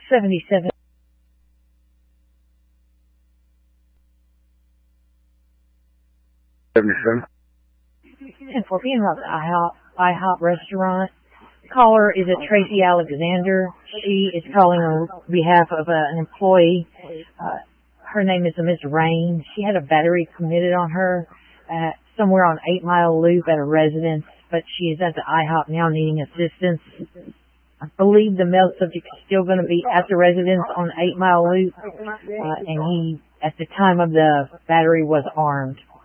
77. And for being about the IHOP restaurant, caller is it Tracy Alexander. She is calling on behalf of an employee. Her name is Miss Rain. She had a battery committed on her somewhere on 8 Mile Loop at a residence, but she is at the IHOP now needing assistance. I believe the male subject is still going to be at the residence on 8 Mile Loop, and he, at the time of the battery, was armed.